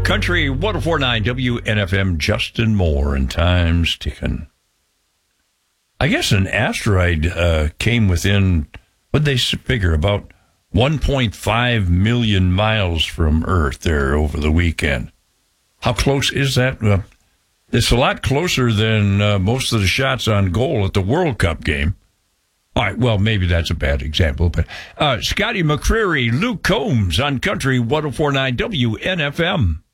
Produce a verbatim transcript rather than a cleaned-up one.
Country one oh four point nine W N F M, Justin Moore, and time's ticking. I guess an asteroid uh, came within, what'd they figure, about one point five million miles from Earth there over the weekend. How close is that? Uh, it's a lot closer than uh, most of the shots on goal at the World Cup game. All right, well, maybe that's a bad example, but uh, Scotty McCreery, Luke Combs on Country one oh four point nine W N F M.